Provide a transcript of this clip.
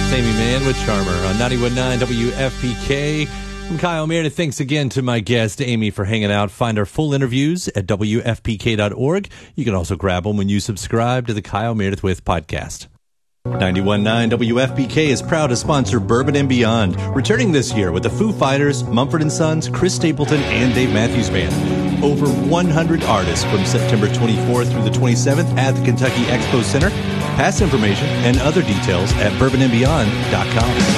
It's Amy Mann with Charmer on 91.9 WFPK. I'm Kyle Meredith. Thanks again to my guest, Amy, for hanging out. Find our full interviews at WFPK.org. You can also grab them when you subscribe to the Kyle Meredith With podcast. 91.9 WFPK is proud to sponsor Bourbon and Beyond, returning this year with the Foo Fighters, Mumford & Sons, Chris Stapleton, and Dave Matthews Band. Over 100 artists from September 24th through the 27th at the Kentucky Expo Center. Past information and other details at bourbonandbeyond.com.